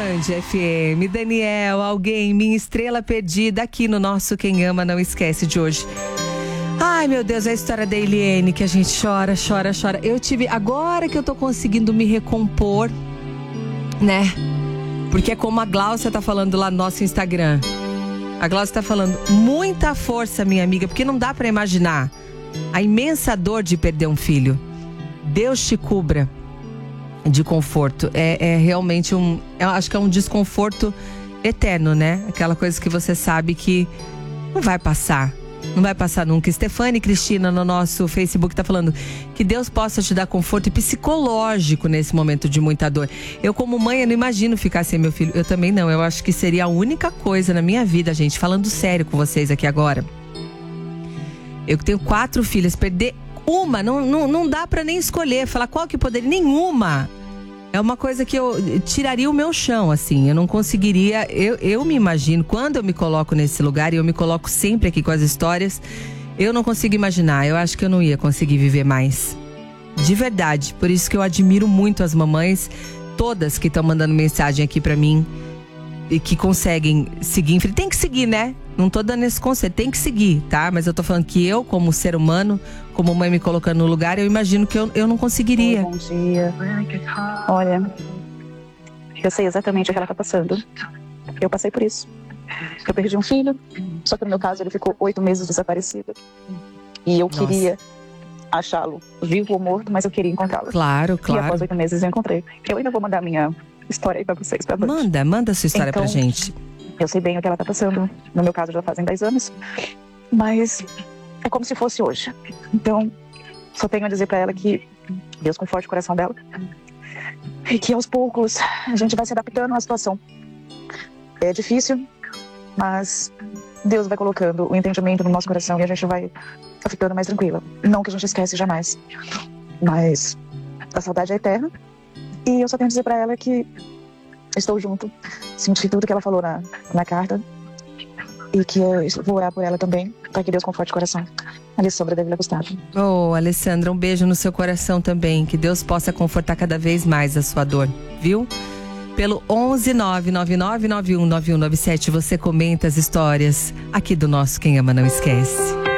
Band FM. Daniel, alguém, minha estrela perdida aqui no nosso Quem Ama Não Esquece de hoje. Ai, meu Deus, a história da Eliane, que a gente chora. Agora que eu tô conseguindo me recompor, né? Porque é como a Gláucia tá falando lá no nosso Instagram. A Gláucia tá falando, muita força, minha amiga, porque não dá pra imaginar a imensa dor de perder um filho. Deus te cubra de conforto. É realmente eu acho que é um desconforto eterno, né? Aquela coisa que você sabe que não vai passar. Não vai passar nunca. Stefane Cristina no nosso Facebook tá falando que Deus possa te dar conforto psicológico nesse momento de muita dor. Eu, como mãe, eu não imagino ficar sem meu filho. Eu também não. Eu acho que seria a única coisa na minha vida, gente, falando sério com vocês aqui agora. Eu tenho 4 filhas, perder uma, não dá pra nem escolher. Falar qual que poderia, nenhuma. É uma coisa que eu tiraria o meu chão, assim. Eu não conseguiria, eu me imagino, quando eu me coloco nesse lugar, e eu me coloco sempre aqui com as histórias, eu não consigo imaginar. Eu acho que eu não ia conseguir viver mais. De verdade. Por isso que eu admiro muito as mamães, todas que estão mandando mensagem aqui pra mim, e que conseguem seguir em frente. Tem que seguir, né? Não tô dando esse conselho, tem que seguir, tá? Mas eu tô falando que eu, como ser humano, como mãe me colocando no lugar, eu imagino que eu não conseguiria. Bom dia. Olha, eu sei exatamente o que ela tá passando. Eu passei por isso. Eu perdi um filho, só que no meu caso ele ficou 8 meses desaparecido. E eu queria achá-lo vivo ou morto, mas eu queria encontrá-lo. Claro. E após 8 meses eu encontrei. Eu ainda vou mandar minha história aí pra vocês. Manda a sua história pra gente. Eu sei bem o que ela tá passando. No meu caso já fazem 10 anos. Mas é como se fosse hoje. Então, só tenho a dizer pra ela que Deus conforte o coração dela. E que aos poucos a gente vai se adaptando à situação. É difícil, mas Deus vai colocando o entendimento no nosso coração e a gente vai ficando mais tranquila. Não que a gente esquece jamais. Mas a saudade é eterna. E eu só tenho a dizer pra ela que estou junto. Senti tudo que ela falou na carta. E que eu vou orar por ela também, para que Deus conforte o coração. Alessandra Davila Gustavo. Oh, Alessandra, um beijo no seu coração também. Que Deus possa confortar cada vez mais a sua dor, viu? Pelo 11 999 919197 você comenta as histórias aqui do nosso Quem Ama Não Esquece.